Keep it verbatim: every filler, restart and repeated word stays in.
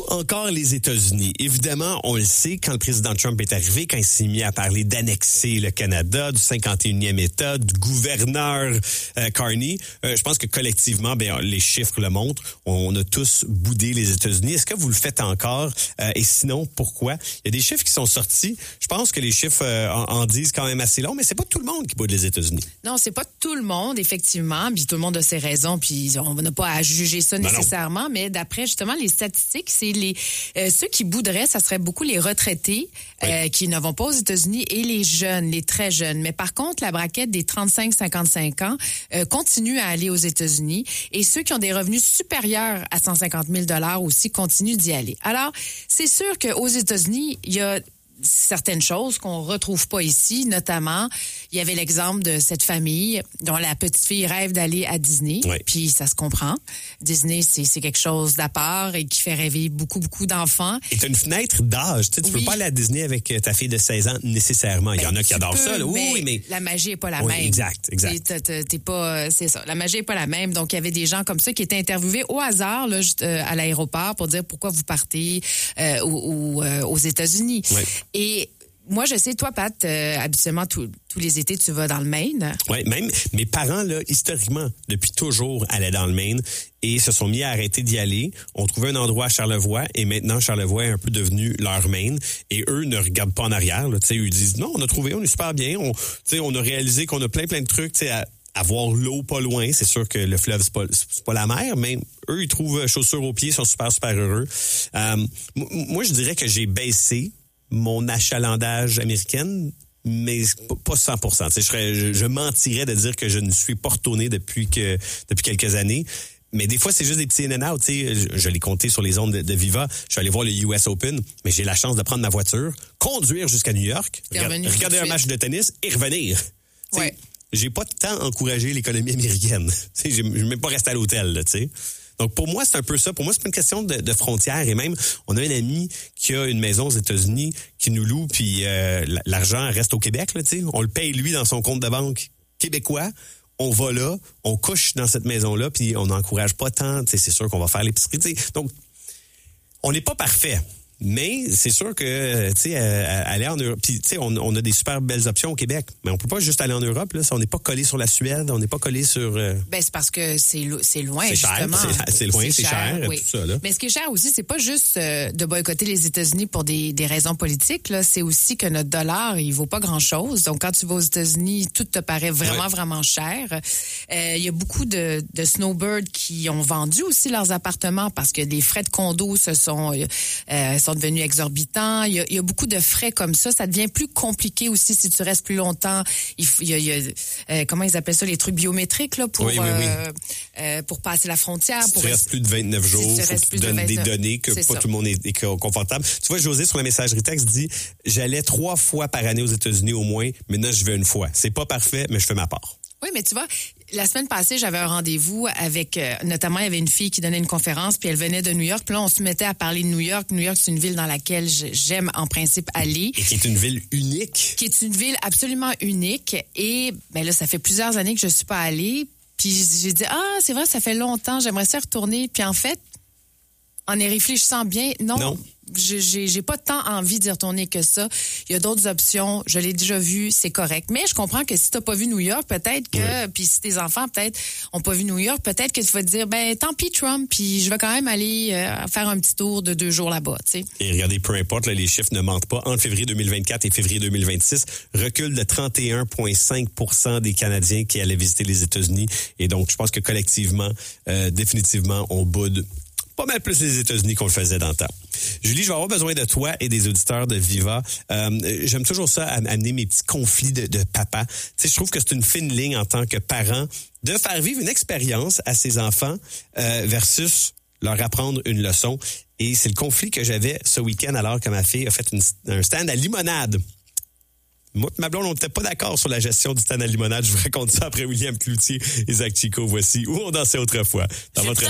encore les États-Unis. Évidemment, on le sait, quand le président Trump est arrivé, quand il s'est mis à parler d'annexer le Canada, du cinquante et unième État, du gouverneur euh, Carney, euh, je pense que collectivement, ben, les chiffres le montrent, on a tous boudé les États-Unis. Est-ce que vous le faites encore? Euh, et sinon, pourquoi? Il y a des chiffres qui sont sortis. Je pense que les chiffres euh, en, en disent quand même assez long, mais c'est pas tout le monde qui boude les États-Unis. Non, c'est pas tout le monde, effectivement. Puis tout le monde a ses raisons, puis on n'a pas à juger ça Ben nécessairement. non. Mais d'après, justement, les statistiques, c'est les euh, ceux qui bouderaient, ça serait beaucoup les retraités oui. euh, qui ne vont pas aux États-Unis et les jeunes, les très jeunes. Mais par contre, la braquette des trente-cinq à cinquante-cinq ans euh, continue à aller aux États-Unis. Et ceux qui ont des revenus supérieurs à cent cinquante mille dollars aussi continuent d'y aller. Alors, c'est sûr qu'aux États-Unis, il y a certaines choses qu'on retrouve pas ici, notamment, il y avait l'exemple de cette famille dont la petite fille rêve d'aller à Disney, oui. puis ça se comprend. Disney, c'est, c'est quelque chose d'à part et qui fait rêver beaucoup, beaucoup d'enfants. Et t'as une fenêtre d'âge, tu sais, tu oui. peux pas aller à Disney avec ta fille de seize ans nécessairement. Ben, il y en a qui adorent peux, ça, là. Oui, mais, mais la magie est pas la oui, même. Exact, exact. T'es, t'es, t'es pas, c'est ça. La magie est pas la même. Donc, il y avait des gens comme ça qui étaient interviewés au hasard là, juste, euh, à l'aéroport pour dire pourquoi vous partez euh, au, au, euh, aux États-Unis. Oui. Et moi, je sais, toi, Pat, euh, habituellement, tout, tous les étés, tu vas dans le Maine. Oui, même mes parents, là, historiquement, depuis toujours, allaient dans le Maine et se sont mis à arrêter d'y aller. On trouvait un endroit à Charlevoix et maintenant, Charlevoix est un peu devenu leur Maine. Et eux ne regardent pas en arrière. Là, ils disent, non, on a trouvé, on est super bien. On, on a réalisé qu'on a plein, plein de trucs, tu sais, à avoir l'eau pas loin. C'est sûr que le fleuve, c'est pas, c'est pas la mer, mais eux, ils trouvent chaussures aux pieds, ils sont super, super heureux. Euh, moi, je dirais que j'ai baissé mon achalandage américaine, mais pas cent pour cent. Je, serais, je, je mentirais de dire que je ne suis pas retourné depuis que depuis quelques années. Mais des fois, c'est juste des petits in and out. Je, je l'ai compté sur les ondes de, de Viva. Je suis allé voir le U S Open, mais j'ai la chance de prendre ma voiture, conduire jusqu'à New York, regarder, regarder un match de tennis et revenir. Ouais. J'ai pas tant encouragé l'économie américaine. Je ne vais même pas rester à l'hôtel. Là, t'sais. Donc, pour moi, c'est un peu ça. Pour moi, c'est pas une question de, de frontières. Et même, on a un ami qui a une maison aux États-Unis qui nous loue, puis euh, l'argent reste au Québec. Là, t'sais. On le paye, lui, dans son compte de banque québécois. On va là, on couche dans cette maison-là, puis on n'encourage pas tant. C'est sûr qu'on va faire l'épicerie. T'sais. Donc, on n'est pas parfait. Mais c'est sûr que, tu sais, euh, aller en Europe, puis tu sais, on, on a des super belles options au Québec, mais on peut pas juste aller en Europe, là. On n'est pas collé sur la Suède, on n'est pas collé sur... Euh... Ben, c'est parce que c'est, lo- c'est loin, c'est justement. Cher, c'est, c'est loin, c'est, c'est cher, cher oui. tout ça, là. Mais ce qui est cher aussi, c'est pas juste euh, de boycotter les États-Unis pour des, des raisons politiques, là. C'est aussi que notre dollar, il vaut pas grand-chose. Donc, quand tu vas aux États-Unis, tout te paraît vraiment, ouais. vraiment cher. Euh, il y a beaucoup de, de snowbirds qui ont vendu aussi leurs appartements parce que les frais de condo se sont, euh, sont devenus exorbitants. Il y, a, il y a beaucoup de frais comme ça. Ça devient plus compliqué aussi si tu restes plus longtemps. Il, il y a, il y a euh, comment ils appellent ça, les trucs biométriques là pour oui, oui, oui. Euh, euh, pour passer la frontière. Si pour tu restes plus de vingt-neuf jours, il faut que tu donnes des données que c'est pas ça. tout le monde est, est confortable. Tu vois, José sur la messagerie texte dit j'allais trois fois par année aux États-Unis au moins. Maintenant, je vais une fois. C'est pas parfait, mais je fais ma part. Oui, mais tu vois, la semaine passée, j'avais un rendez-vous avec, euh, notamment, il y avait une fille qui donnait une conférence, puis elle venait de New York. Puis là, on se mettait à parler de New York. New York, c'est une ville dans laquelle j'aime en principe aller. Et qui est une ville unique. Qui est une ville absolument unique. Et ben là, ça fait plusieurs années que je suis pas allée. Puis j'ai dit, ah, c'est vrai, ça fait longtemps, j'aimerais ça retourner. Puis en fait, en y réfléchissant bien, non. Non. J'ai, j'ai pas tant envie d'y retourner que ça. Il y a d'autres options. Je l'ai déjà vu, c'est correct. Mais je comprends que si t'as pas vu New York, peut-être que, puis si tes enfants peut-être ont pas vu New York, peut-être que tu vas te dire, ben tant pis Trump, puis je vais quand même aller euh, faire un petit tour de deux jours là-bas, tu sais. Et regardez, peu importe, là, les chiffres ne mentent pas. Entre février deux mille vingt-quatre et février deux mille vingt-six, recul de trente et un virgule cinq pour cent des Canadiens qui allaient visiter les États-Unis. Et donc, je pense que collectivement, euh, définitivement, on boude pas mal plus les États-Unis qu'on le faisait dans le temps. Julie, je vais avoir besoin de toi et des auditeurs de Viva. Euh, j'aime toujours ça, amener mes petits conflits de, de papa. Tu sais, je trouve que c'est une fine ligne en tant que parent de faire vivre une expérience à ses enfants euh, versus leur apprendre une leçon. Et c'est le conflit que j'avais ce week-end alors que ma fille a fait une, un stand à limonade. Moi et ma blonde, on n'était pas d'accord sur la gestion du stand à limonade. Je vous raconte ça après William Cloutier et Zach Chico. Voici Où on dansait autrefois. Dans votre